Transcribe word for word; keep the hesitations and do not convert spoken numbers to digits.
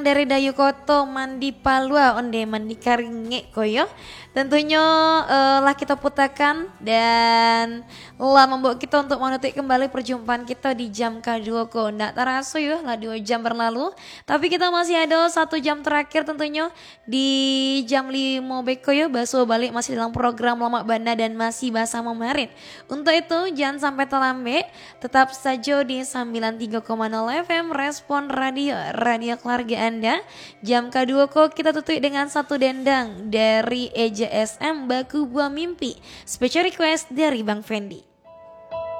dari Dayu Koto mandi palua onde mandi karinge koyo tentunya eh, lah kita putakan dan lah membawa kita untuk menutup kembali perjumpaan kita di jam kedua ko ndak terasa ya lah dua jam berlalu tapi kita masih ada satu jam terakhir tentunya di jam lima beko ya baso balik masih dalam program Lama Banda dan masih bahasa Memarin. Untuk itu jangan sampai terlambat, tetap saja di sembilan puluh tiga koma nol F M Respon Radio Radio keluarga Anda. Jam kedua kok kita tutup dengan satu dendang dari E J S M Baku Buah Mimpi. Special request dari Bang Fendi.